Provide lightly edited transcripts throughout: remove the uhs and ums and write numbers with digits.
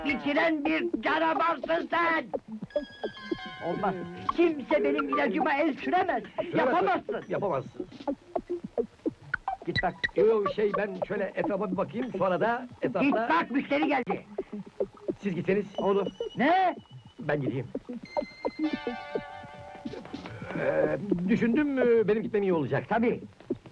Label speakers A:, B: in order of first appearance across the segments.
A: İçiren bir canavarsın sen! Olmaz, kimse benim ilacıma el süremez, yapamazsın!
B: Yapamazsın.
A: Git bak,
B: Yok ben şöyle etrafa bir bakayım, sonra da
A: git
B: etrafta...
A: bak, müşteri geldi!
B: Siz gitseniz,
A: Olur. Ne?
B: ben gideyim. Düşündüm, benim gitmem iyi olacak.
A: Tabii!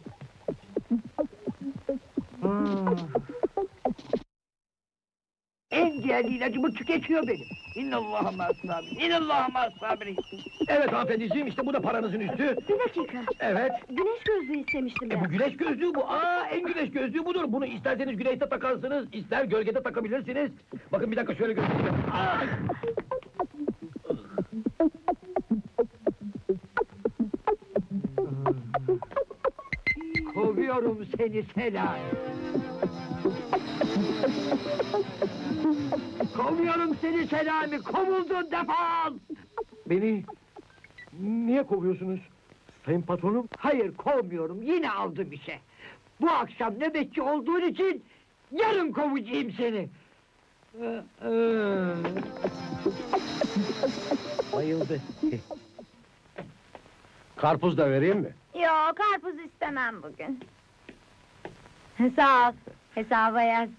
A: En değerli ilacımı tüketiyor benim! İnnallâhe mâs-sabirîn, innallâhe mâs-sabirîn!
B: Evet hanımefendiciğim, işte bu da paranızın üstü.
C: Bir dakika.
B: Evet.
C: Güneş gözlüğü istemiştim
B: Bu
C: ben.
B: güneş gözlüğü bu. En güneş gözlüğü budur. Bunu isterseniz güneşte takarsınız, ister gölgede takabilirsiniz. Bakın bir dakika şöyle göstereyim. Ay!
A: Kovuyorum seni Selami! Kovuyorum seni Selami, kovuldun, defol!
B: Beni niye kovuyorsunuz? Sayın patronum.
A: Hayır, kovmuyorum, yine aldım işe! Bu akşam nöbetçi olduğun için, yarın kovacağım seni!
B: Bayıldı. Karpuz da vereyim mi?
C: Yok, karpuz istemem bugün. Sağ ol, hesaba yaz.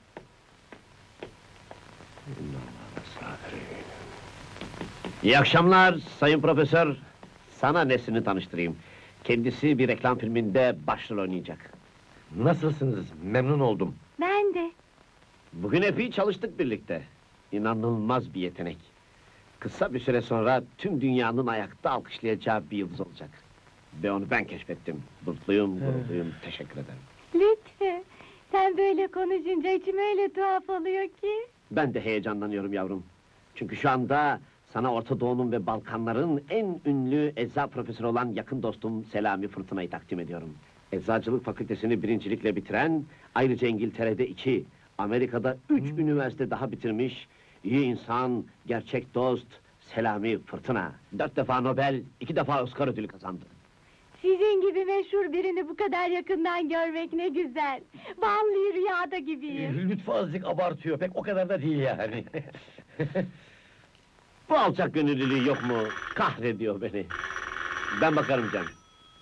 D: İyi akşamlar Sayın Profesör. Sana Nesrin'i tanıştırayım. Kendisi bir reklam filminde başrol oynayacak.
B: Nasılsınız? Memnun oldum.
C: Ben de.
D: Bugün epey çalıştık birlikte. İnanılmaz bir yetenek. Kısa bir süre sonra tüm dünyanın ayakta alkışlayacağı bir yıldız olacak. Ve onu ben keşfettim. Mutluyum, gururluyum, teşekkür ederim.
C: Lütfü, sen böyle konuşunca içim öyle tuhaf oluyor ki.
D: Ben de heyecanlanıyorum yavrum. Çünkü şu anda sana Orta Doğu'nun ve Balkanların en ünlü ecza profesörü olan yakın dostum Selami Fırtına'yı takdim ediyorum. Eczacılık fakültesini birincilikle bitiren, ayrıca İngiltere'de 2, Amerika'da 3 üniversite daha bitirmiş, iyi insan, gerçek dost, Selami Fırtına. 4 defa Nobel, 2 defa Oscar ödülü kazandı.
C: Sizin gibi meşhur birini bu kadar yakından görmek ne güzel. Vallahi rüyada gibiyim.
B: Lütfü azıcık abartıyor, pek o kadar da değil yani.
D: Bu alçak gönüllülüğü yok mu? Kahrediyor beni. Ben bakarım canım.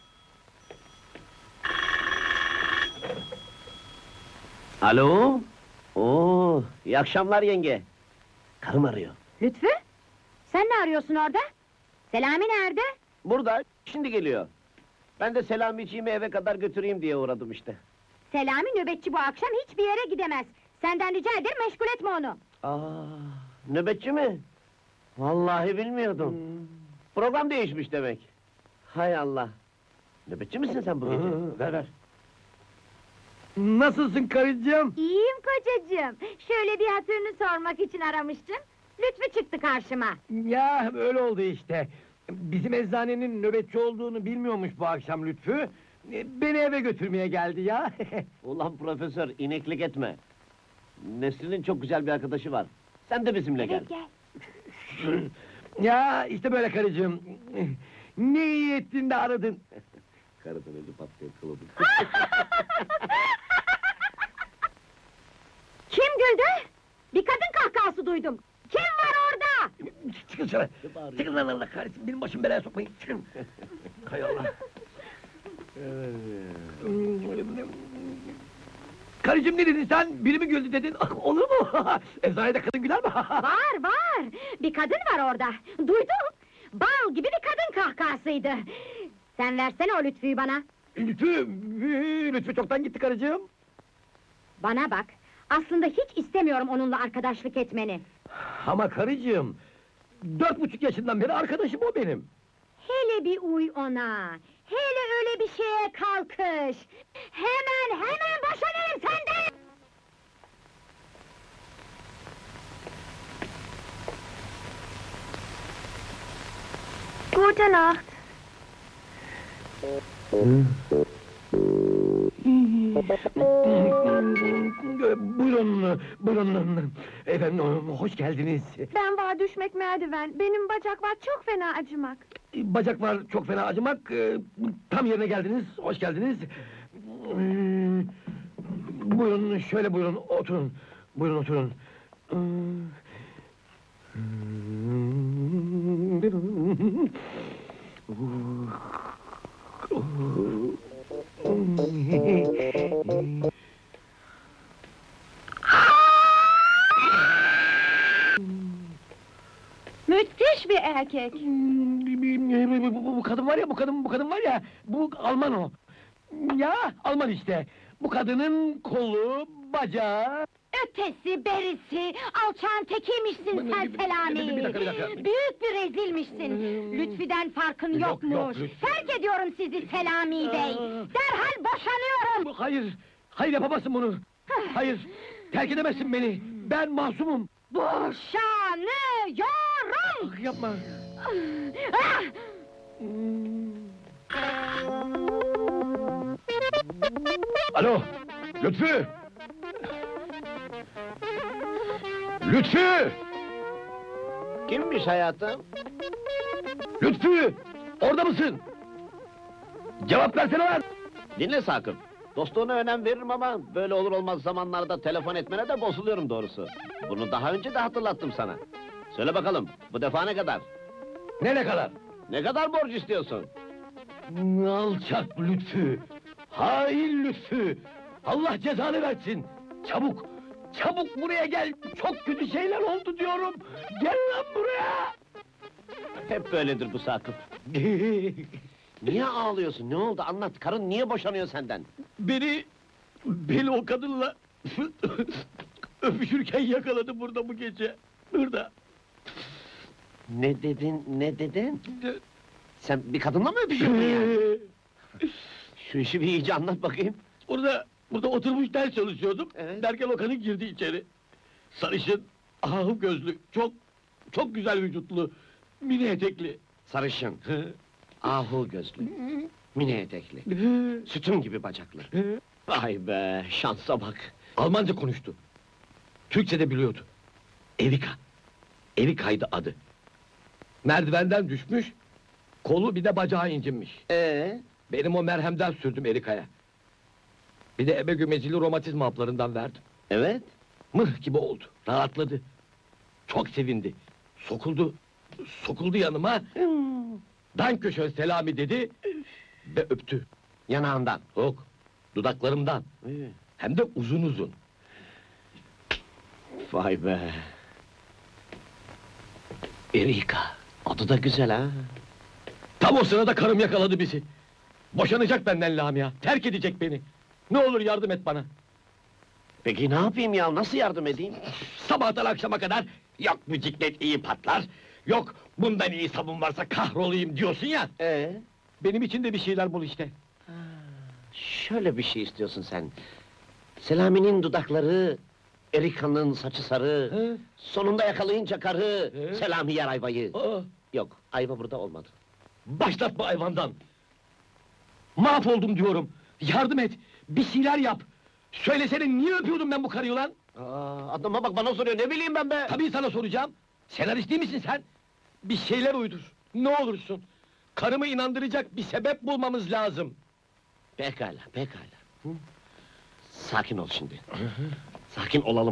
D: Alo? Oo, iyi akşamlar yenge. Karım arıyor.
C: Lütfü, sen ne arıyorsun orada? Selami nerede?
D: Burada, şimdi geliyor. Ben de Selamiciğimi eve kadar götüreyim diye uğradım işte.
C: Selami nöbetçi bu akşam hiçbir yere gidemez. Senden rica ederim meşgul etme onu.
D: Nöbetçi mi? Vallahi bilmiyordum. Program değişmiş demek. Hay Allah! Nöbetçi misin sen bu gece?
B: Ver. Nasılsın karıcığım?
C: İyiyim kocacığım. Şöyle bir hatırını sormak için aramıştım. Lütfü çıktı karşıma.
B: Ya öyle oldu işte. Bizim eczanenin nöbetçi olduğunu bilmiyormuş bu akşam Lütfü. Beni eve götürmeye geldi ya.
D: Ulan profesör, ineklik etme! Nesrin'in çok güzel bir arkadaşı var. Sen de bizimle gel.
C: Evet, gel.
B: Ya işte böyle karıcığım. Ne iyi ettin de aradın.
D: Karıdan önce patlıyor kılıbık.
C: Kim güldü? Bir kadın kahkahası duydum. Kim var orada?
B: Çıkın dışarı.
D: Ne bağırıyor?
B: Çıkın lan Allah kahretsin. Benim başım belaya sokmayın. Çıkın. Hay Allah. Karıcığım ne dedin sen? Biri mi güldü dedin? Ah, olur mu? Eczanede kadın güler mi?
C: Var. Bir kadın var orada. Duydum. Bal gibi bir kadın kahkahasıydı. Sen versene o Lütfü'yü bana.
B: Lütfü çoktan gitti karıcığım.
C: Bana bak. Aslında hiç istemiyorum onunla arkadaşlık etmeni.
B: Ama karıcığım, 4,5 yaşından beri arkadaşım o benim.
C: Hele bir uy ona. Hele öyle bir şeye kalkış. Hemen boşanırım senden! Gute Nacht.
B: Buyurun. Efendim, hoş geldiniz.
C: Ben var düşmek merdiven. Benim bacak var çok fena acımak.
B: Bacak var, çok fena acımak. Tam yerine geldiniz, hoş geldiniz. Buyurun, şöyle buyurun, oturun. Buyurun, oturun.
C: Müthiş bir erkek.
B: Bu kadın var ya, bu kadın var ya, bu Alman o. Ya, Alman işte. Bu kadının kolu, bacağı...
C: Ötesi, berisi, alçağın tekiymişsin sen Selami!
B: Bir dakika.
C: Büyük bir rezilmişsin! Lütfü'den farkın
B: Yok,
C: yokmuş!
B: yok, Lütfü.
C: Terk ediyorum sizi Selami Bey! Derhal boşanıyorum!
B: Hayır yapamazsın bunu! Hayır, terk edemezsin beni! Ben masumum!
C: Boşanıyorum!
B: Yapma!
C: Ah!
B: Alo, Lütfü! Lütfü!
D: Kimmiş hayatım?
B: Lütfü! Orada mısın? Cevap versene lan!
D: Dinle Sakıp. Dostluğuna önem veririm ama böyle olur olmaz zamanlarda telefon etmene de bozuluyorum doğrusu. Bunu daha önce de hatırlattım sana. Söyle bakalım, bu defa ne kadar?
B: Ne kadar?
D: Ne kadar borç istiyorsun?
B: Alçak Lütfü! Hain Lütfü! Allah cezanı versin! Çabuk! Çabuk buraya gel! Çok kötü şeyler oldu diyorum! Gel lan buraya!
D: Hep böyledir bu Sakıp. Niye ağlıyorsun? Ne oldu? Anlat. Karın niye boşanıyor senden?
B: Beni o kadınla öpüşürken yakaladı burada bu gece. Burada.
D: Ne dedin? Ne dedin? Sen bir kadınla mı öpüşüyorsun yani? Şu işi bir iyice anlat bakayım.
B: Burada oturmuş ders çalışıyordum.
D: Evet.
B: Derken o kadın girdi içeri. Sarışın, ahım gözlü, çok güzel vücutlu, mini etekli.
D: Sarışın, ahu gözlü, mini etekli, sütun gibi bacaklı. Vay be, şansa bak.
B: Almanca konuştu. Türkçe de biliyordu. Erika. Erika'ydı adı. Merdivenden düşmüş, kolu bir de bacağı incinmiş. Benim o merhemden sürdüm Erika'ya. Bir de ebe gümecili romatizma haplarından verdim.
D: Evet.
B: Mıh gibi oldu, rahatladı. Çok sevindi. Sokuldu yanıma. Danke schön Selami dedi ve öptü.
D: Yanağından.
B: Yok, dudaklarımdan. Hem de uzun uzun.
D: Vay be. Erika, adı da güzel ha.
B: Tam o sırada karım yakaladı bizi. Boşanacak benden Lamia, terk edecek beni. Ne olur yardım et bana.
D: Peki ne yapayım ya, nasıl yardım edeyim?
B: Sabahtan akşama kadar, yok bu ciklet iyi patlar, yok bundan iyi sabun varsa kahrolayım diyorsun ya. Benim için de bir şeyler bul işte.
D: Şöyle bir şey istiyorsun sen. Selami'nin dudakları, Erika'nın saçı sarı,
B: Hı?
D: sonunda yakalayınca karı,
B: Hı?
D: Selami yer ayvayı.
B: Aa,
D: Yok, ayva burada olmadı.
B: başlatma hayvandan! Mahvoldum diyorum, yardım et, bir şeyler yap! Söylesene, niye öpüyordum ben bu karıyı lan?
D: Adama bak bana soruyor, ne bileyim ben be!
B: Tabii sana soracağım, senarist değil misin sen? Bir şeyler uydur, ne olursun! Karımı inandıracak bir sebep bulmamız lazım!
D: Pekala. Sakin ol şimdi. Sakin olalım.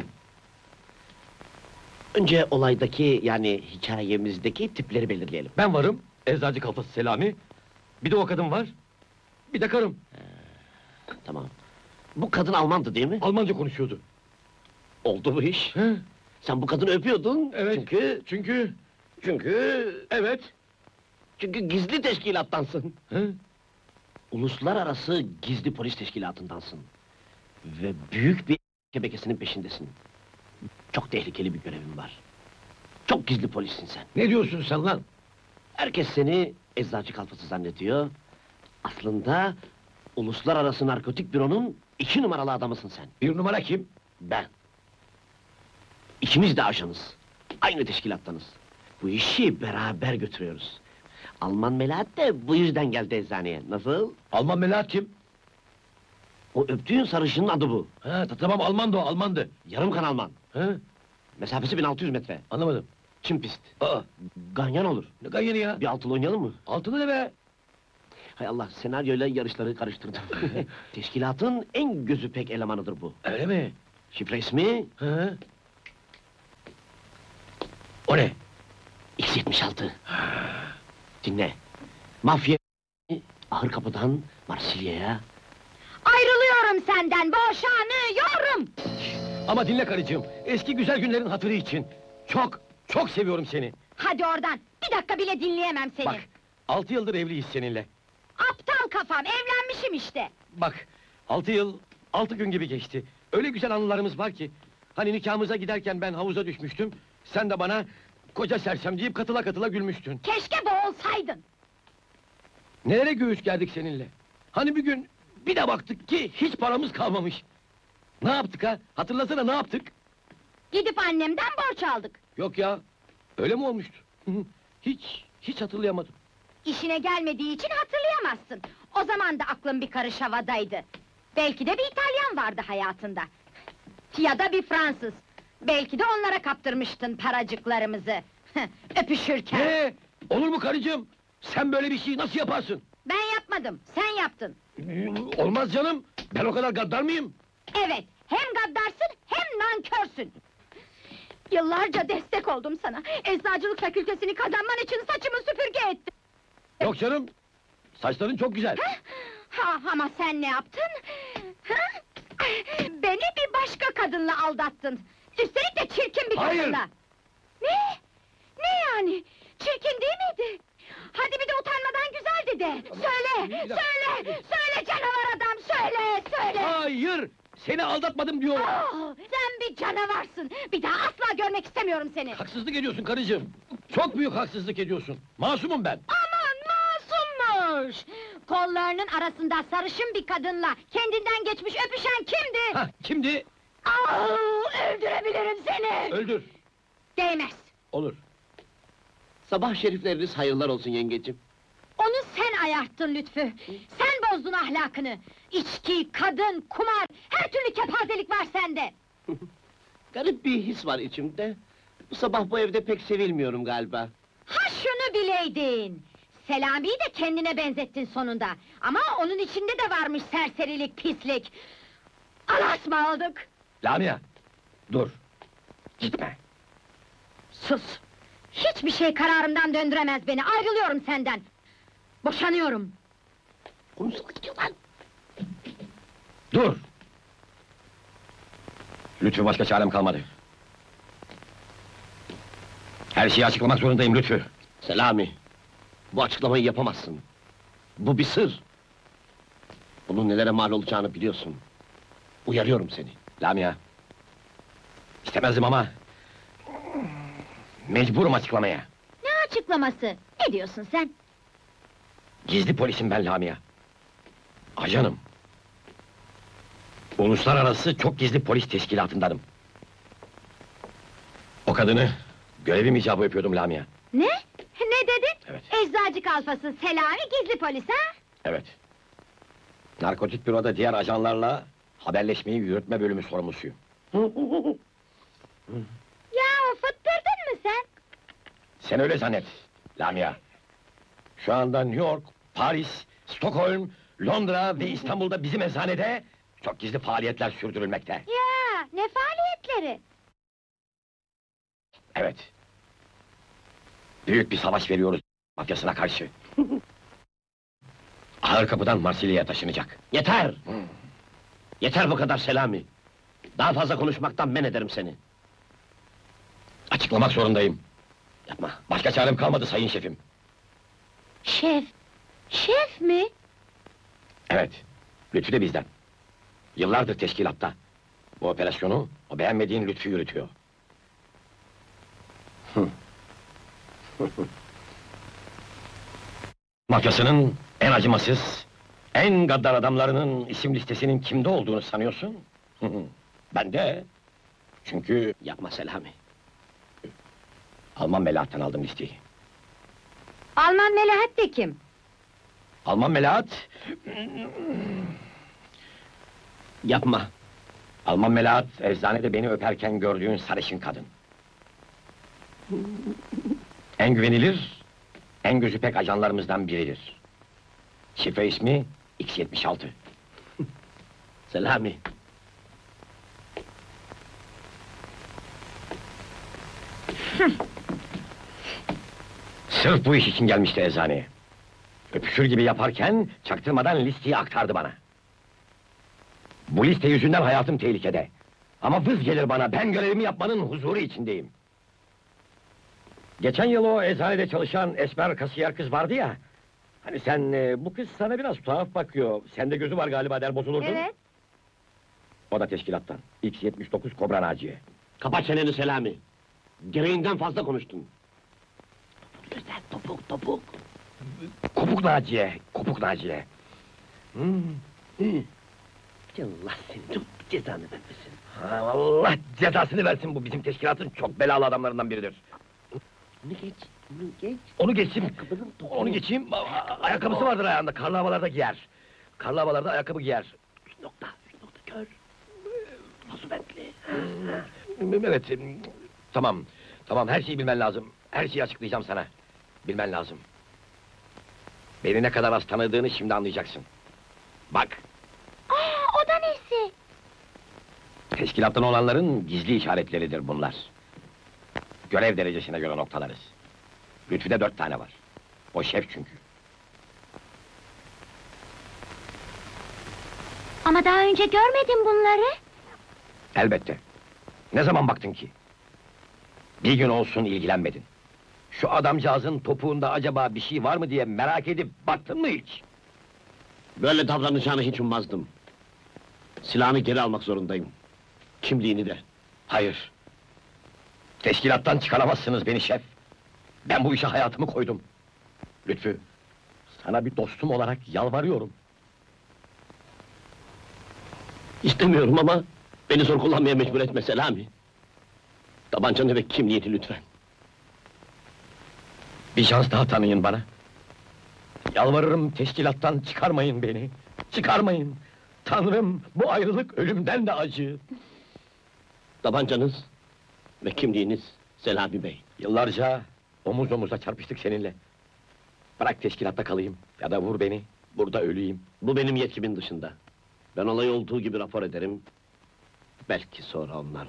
D: Önce olaydaki, yani hikayemizdeki tipleri belirleyelim.
B: Ben varım, eczacı kafası Selami. Bir de o kadın var, bir de karım.
D: Tamam. Bu kadın Almandı değil mi?
B: Almanca konuşuyordu.
D: Oldu bu iş.
B: He?
D: Sen bu kadını öpüyordun.
B: Evet.
D: Çünkü
B: Evet.
D: çünkü gizli teşkilattansın.
B: He?
D: Uluslararası gizli polis teşkilatındansın. Ve büyük bir şebekesinin peşindesin. Çok tehlikeli bir görevin var. Çok gizli polissin sen.
B: Ne diyorsun sen lan?
D: Herkes seni eczacı kalfası zannediyor. Aslında uluslararası narkotik büronun 2 numaralı adamısın sen.
B: Bir numara kim?
D: Ben. İkimiz de ajanız. Aynı teşkilattanız. Bu işi beraber götürüyoruz. Alman Melahat de bu yüzden geldi eczaneye. Nasıl?
B: Alman Melahat kim?
D: O öptüğün sarışının adı bu.
B: Ha, tamam Almandı o, Almandı.
D: Yarım kan Alman.
B: Ha?
D: Mesafesi 1600 metre.
B: Anlamadım.
D: Çim pist.
B: Aa,
D: Ganyan olur.
B: ne ganyeni ya?
D: Bir altılı oynayalım mı?
B: Altılı ne be?
D: Hay Allah, senaryoyla yarışları karıştırdım. Teşkilatın en gözü pek elemanıdır bu.
B: Öyle mi?
D: Şifre ismi
B: Ha? O ne?
D: X76. Dinle. Mafya... Ahır kapıdan Marsilya'ya...
C: Ayrılıyorum senden, boşanıyorum!
B: Ama dinle karıcığım, eski güzel günlerin hatırı için. Çok, çok seviyorum seni.
C: Hadi oradan, bir dakika bile dinleyemem seni!
B: Bak, 6 yıldır evliyiz seninle.
C: Aptal kafam, evlenmişim işte!
B: Bak, 6 yıl, 6 gün gibi geçti. Öyle güzel anılarımız var ki. Hani nikahımıza giderken ben havuza düşmüştüm. Sen de bana koca sersem deyip katıla katıla gülmüştün.
C: Keşke boğulsaydın!
B: Nelere göğüs gerdik seninle? Hani bir gün bir de baktık ki hiç paramız kalmamış. Ne yaptık ha? Hatırlasana ne yaptık?
C: Gidip annemden borç aldık.
B: Yok ya, öyle mi olmuştu? Hiç hatırlayamadım.
C: İşine gelmediği için hatırlayamazsın. O zaman da aklın bir karış havadaydı. Belki de bir İtalyan vardı hayatında. Ya da bir Fransız. Belki de onlara kaptırmıştın paracıklarımızı. Öpüşürken.
B: Ne? Olur mu karıcığım? Sen böyle bir şeyi nasıl yaparsın?
C: Ben yapmadım, sen yaptın.
B: Olmaz canım, ben o kadar gaddar mıyım?
C: Evet, hem gaddarsın hem nankörsün. Yıllarca destek oldum sana. Eczacılık fakültesini kazanman için saçımı süpürge ettim.
B: Yok canım, saçların çok güzel.
C: Ha, ama sen ne yaptın? Ha? Beni bir başka kadınla aldattın. Üstelik de çirkin bir
B: Hayır!
C: kadınla. Ne? Ne yani? Çirkin değil miydi? Hadi bir de utanmadan güzeldi de! Söyle!
B: Bir dakika.
C: Söyle canavar adam! Söyle!
B: Hayır! Seni aldatmadım diyorum!
C: Sen bir canavarsın! Bir daha asla görmek istemiyorum seni!
B: Haksızlık ediyorsun karıcığım! Çok büyük haksızlık ediyorsun! Masumum ben!
C: Aman masummuş! Kollarının arasında sarışın bir kadınla kendinden geçmiş öpüşen kimdi?
B: Hah, kimdi?
C: Öldürebilirim seni!
B: Öldür!
C: Değmez!
B: Olur!
D: Sabah şerifleriniz hayırlar olsun yengeciğim.
C: Onu sen ayarttın Lütfü! Sen bozdun ahlakını! İçki, kadın, kumar, her türlü kepazelik var sende!
D: Garip bir his var içimde. Bu sabah bu evde pek sevilmiyorum galiba.
C: Ha şunu bileydin! Selami'yi de kendine benzettin sonunda! Ama onun içinde de varmış serserilik, pislik! Alas aldık!
B: Lamia! Dur! Gitme!
C: Sus! Hiçbir şey kararımdan döndüremez beni, ayrılıyorum senden! Boşanıyorum!
D: Konuşsana lan!
B: Dur! Lütfü, başka çarem kalmadı. Her şeyi açıklamak zorundayım Lütfü!
D: Selami! Bu açıklamayı yapamazsın. Bu bir sır! Bunun nelere mal olacağını biliyorsun. Uyarıyorum seni.
B: Lamia! İstemezdim ama... Mecburum açıklamaya!
C: Ne açıklaması? Ne diyorsun sen?
B: Gizli polisim ben Lamia! Ajanım! Uluslararası çok gizli polis teşkilatındanım. O kadını görevim icabı yapıyordum Lamia.
C: Ne? Ne dedin?
B: Evet.
C: Eczacı kalfası Selami gizli polis ha?
B: Evet. Narkotik büroda diğer ajanlarla haberleşmeyi yürütme bölümü sorumlusuyum.
C: Ya fıttırdın mı sen?
B: Sen öyle zannet, Lamia. Şu anda New York, Paris, Stockholm, Londra ve İstanbul'da bizim eczanede çok gizli faaliyetler sürdürülmekte.
C: Ya ne faaliyetleri?
B: Evet. Büyük bir savaş veriyoruz mafyasına karşı. Ağır kapıdan Marsilya'ya taşınacak.
D: Yeter! Yeter bu kadar Selami! Daha fazla konuşmaktan men ederim seni.
B: Açıklamak zorundayım.
D: Yapma!
B: Başka çarem kalmadı sayın şefim.
C: Şef! Şef mi?
B: Evet, Lütfü de bizden. Yıllardır teşkilatta. Bu operasyonu o beğenmediğin Lütfü yürütüyor. Mafyasının en acımasız, en gaddar adamlarının isim listesinin kimde olduğunu sanıyorsun? Ben de. Çünkü
D: Yapma Selami!
B: Alman Melahat'tan aldım listeyi.
C: Alman Melahat de kim?
B: Alman Melahat,
D: Yapma!
B: Alman Melahat, eczanede beni öperken gördüğün sarışın kadın. En güvenilir, en gözü pek ajanlarımızdan biridir. Şifre ismi X76.
D: Selami!
B: Sırf bu iş için gelmişti eczaneye. Öpüşür gibi yaparken çaktırmadan listeyi aktardı bana. Bu liste yüzünden hayatım tehlikede. Ama vız gelir bana, ben görevimi yapmanın huzuru içindeyim. Geçen yıl o eczanede çalışan esmer kasiyer kız vardı ya... Hani sen, bu kız sana biraz tuhaf bakıyor. Sende gözü var galiba der bozulurdun.
C: Evet.
B: O da teşkilattan. X79 Kobra Naciye.
D: Kapat çeneni Selami. Gereğinden fazla konuştun. Güzel topuk topuk.
B: Kopuk Naciye, Kopuk Naciye.
D: Allah seni çok cezanı vermesin.
B: Ha, Allah cezasını versin, bu bizim teşkilatın çok belalı adamlarından biridir.
D: Onu geç, onu geç.
B: Onu geçeyim,
D: Ayakkabının topuğu.
B: onu geçeyim. Ayakkabısı vardır ayağında, karlı havalarda giyer. Karlı havalarda ayakkabı giyer.
D: 3 nokta kör. Hasubetli.
B: Evet, tamam, her şeyi bilmen lazım. Her şeyi açıklayacağım sana. Bilmen lazım. Beni ne kadar az tanıdığını şimdi anlayacaksın. Bak,
C: Aa, o da nesi?
B: teşkilattan olanların gizli işaretleridir bunlar. Görev derecesine göre noktalarız. Lütfü'de 4 tane var. O şef çünkü.
C: Ama daha önce görmedim bunları.
B: Elbette. Ne zaman baktın ki? Bir gün olsun ilgilenmedin. Şu adamcağızın topuğunda acaba bir şey var mı diye merak edip baktın mı hiç?
D: Böyle davranacağını hiç ummazdım. Silahını geri almak zorundayım. Kimliğini de.
B: Hayır. Teşkilattan çıkaramazsınız beni şef. Ben bu işe hayatımı koydum. Lütfü, sana bir dostum olarak yalvarıyorum.
D: İstemiyorum ama beni zor kullanmaya mecbur etme Selami. Tabancanı ve kimliğini lütfen.
B: Bir şans daha tanıyın bana. Yalvarırım, teşkilattan çıkarmayın beni. Çıkarmayın. Tanrım, bu ayrılık ölümden de acı.
D: Tabancanız ve kimliğiniz Selami Bey.
B: Yıllarca omuz omuza çarpıştık seninle. Bırak teşkilatta kalayım ya da vur beni, burada öleyim.
D: Bu benim yetkimin dışında. Ben olay olduğu gibi rapor ederim. Belki sonra onlar